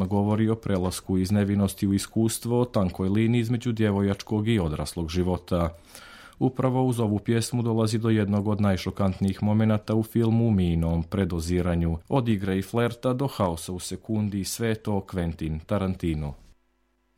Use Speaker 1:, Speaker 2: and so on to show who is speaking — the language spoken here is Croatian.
Speaker 1: Film govori o prelasku iz nevinosti u iskustvo, o tankoj liniji između djevojačkog i odraslog života. Upravo uz ovu pjesmu dolazi do jednog od najšokantnijih momenata u filmu, minom predoziranju. Od igre i flerta do haosa u sekundi, sve to Quentin Tarantino.